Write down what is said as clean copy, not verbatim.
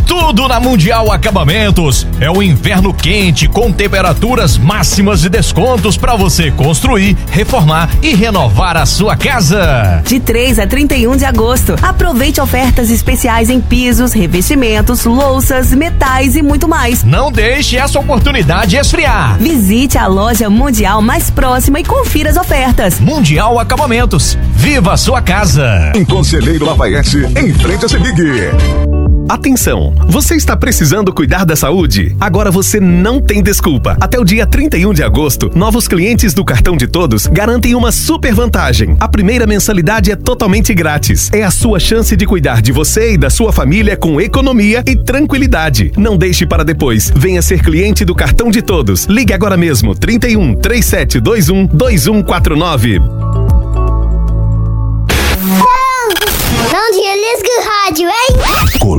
Tudo na Mundial Acabamentos. É o inverno quente com temperaturas máximas e descontos para você construir, reformar e renovar a sua casa. De 3 a 31 de agosto, aproveite ofertas especiais em pisos, revestimentos, louças, metais e muito mais. Não deixe essa oportunidade esfriar. Visite a loja Mundial mais próxima e confira as ofertas. Mundial Acabamentos. Viva a sua casa. Em Conselheiro Lafayette, em frente a Semig. Atenção! Você está precisando cuidar da saúde? Agora você não tem desculpa. Até o dia 31 de agosto, novos clientes do Cartão de Todos garantem uma super vantagem. A primeira mensalidade é totalmente grátis. É a sua chance de cuidar de você e da sua família com economia e tranquilidade. Não deixe para depois. Venha ser cliente do Cartão de Todos. Ligue agora mesmo 31 3721 2149. Não desliga o rádio, hein?